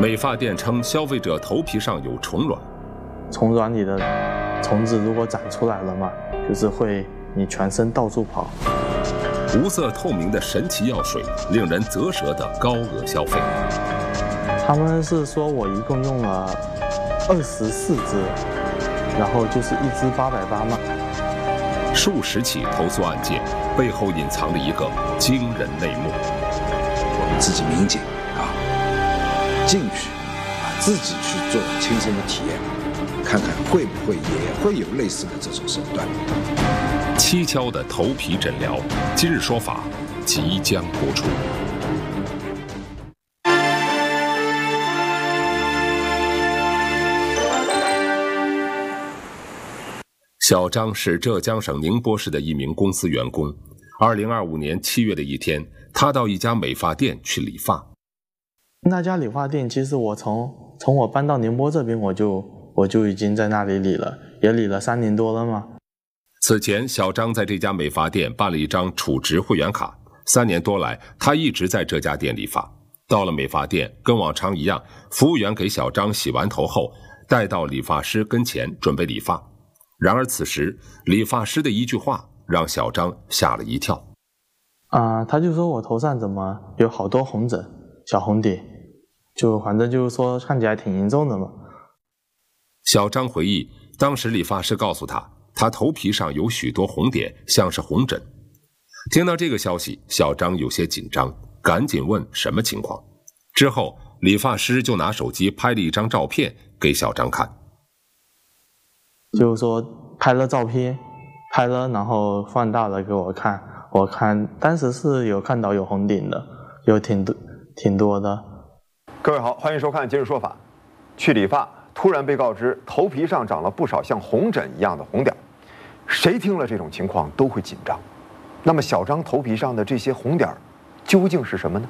美发店称，消费者头皮上有虫卵， 虫卵里的虫子如果长出来了嘛，就是会你全身到处跑。 无色透明的神奇药水，令人啧舌的高额消费。 他们是说我一共用了24支，然后就是一支880嘛。 数十起投诉案件背后隐藏着一个惊人内幕。 我们自己民警进去自己去做亲身的体验，看看会不会也会有类似的这种手段。 蹊跷的头皮诊疗，今日说法即将播出。小张是浙江省宁波市的一名公司员工。2025年7月的一天，他到一家美发店去理发。 那家理发店，其实我从我搬到宁波这边，我就已经在那里理了，也理了3年多了嘛。 此前，小张在这家美发店办了一张储值会员卡，3年多来，他一直在这家店理发。到了美发店，跟往常一样，服务员给小张洗完头后，带到理发师跟前准备理发。然而此时，理发师的一句话让小张吓了一跳。 他就说我头上怎么有好多红疹、小红点，就反正就是说看起来挺严重的嘛。 小张回忆，当时理发师告诉他，他头皮上有许多红点，像是红疹。听到这个消息，小张有些紧张，赶紧问什么情况。之后，理发师就拿手机拍了一张照片给小张看。 就是说拍了照片，拍了然后放大了给我看，我看当时是有看到有红点的，有挺多的。 各位好，欢迎收看《今日说法》。去理发，突然被告知头皮上长了不少像红疹一样的红点，谁听了这种情况都会紧张。那么小张头皮上的这些红点究竟是什么呢？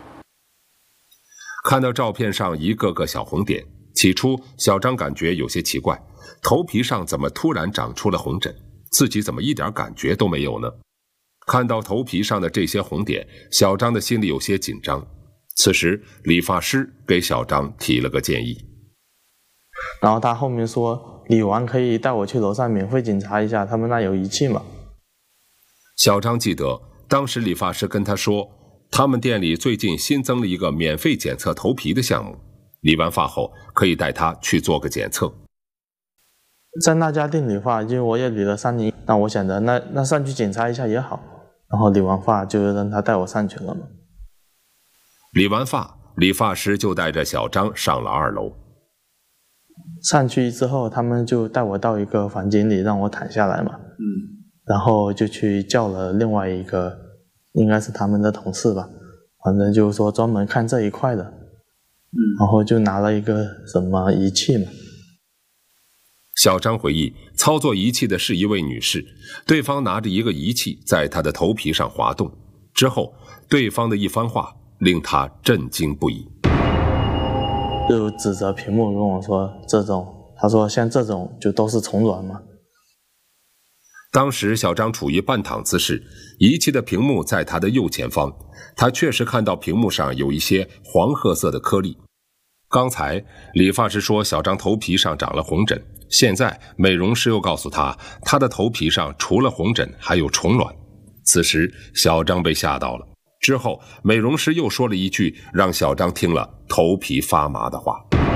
看到照片上一个个小红点，起初小张感觉有些奇怪，头皮上怎么突然长出了红疹，自己怎么一点感觉都没有呢？看到头皮上的这些红点，小张的心里有些紧张。此时理发师给小张提了个建议， 然后他后面说理完可以带我去楼上免费检查一下，他们那有仪器嘛。 小张记得当时理发师跟他说，他们店里最近新增了一个免费检测头皮的项目，理完发后可以带他去做个检测。 在那家店理发，因为我也理了3年，那我想着那上去检查一下也好，然后理完发就让他带我上去了嘛。 理完发，理发师就带着小张上了2楼。 上去之后，他们就带我到一个房间里让我躺下来嘛。然后就去叫了另外一个，应该是他们的同事吧，反正就是说专门看这一块的。然后就拿了一个什么仪器嘛。 小张回忆，操作仪器的是一位女士，对方拿着一个仪器在她的头皮上滑动。之后，对方的一番话令他震惊不已， 就指着屏幕跟我说他说像这种就都是虫卵嘛。 当时小张处于半躺姿势，仪器的屏幕在他的右前方，他确实看到屏幕上有一些黄褐色的颗粒。刚才理发师说小张头皮上长了红疹，现在美容师又告诉他，他的头皮上除了红疹还有虫卵。此时小张被吓到了，之后美容师又说了一句让小张听了头皮发麻的话。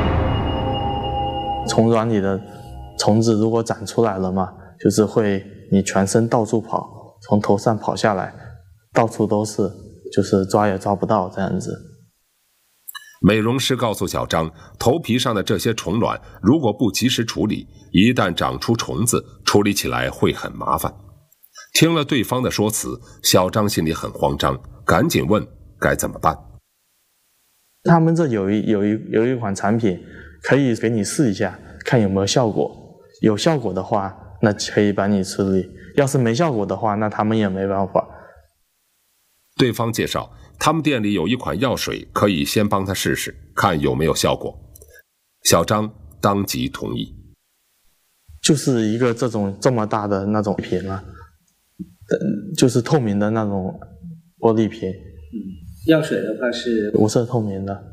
虫卵里的虫子如果长出来了嘛，就是会你全身到处跑，从头上跑下来，到处都是，就是抓也抓不到这样子。 美容师告诉小张，头皮上的这些虫卵如果不及时处理，一旦长出虫子，处理起来会很麻烦。听了对方的说辞，小张心里很慌张，赶紧问该怎么办。 他们这有一款产品可以给你试一下，看有没有效果，有效果的话那可以帮你处理，要是没效果的话那他们也没办法。 对方介绍他们店里有一款药水，可以先帮他试试看有没有效果。小张当即同意。 就是一个这么大的那种瓶啊，就是透明的那种玻璃瓶。 药水的话是无色透明的。